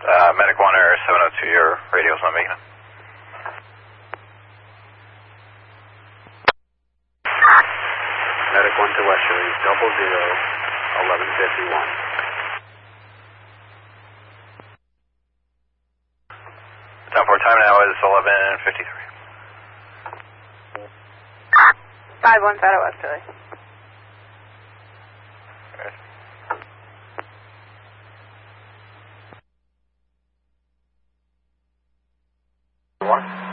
Medic 1 Air 702, your radio's not making it. Medic 1 to Westerly, 001151. Down for time now is 11:53. 5-1 Shadow Westerly. One.